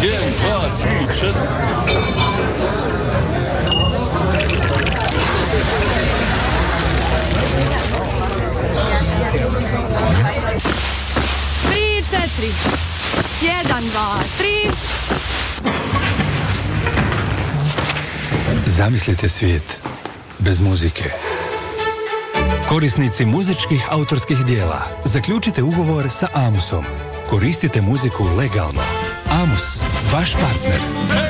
1, 2, 3, 4. Tri, četiri. 1, 2, 3. Zamislite svijet bez muzike. Korisnici muzičkih autorskih dijela, zaključite ugovor sa Amusom. Koristite muziku legalno. Amus, vaš partner.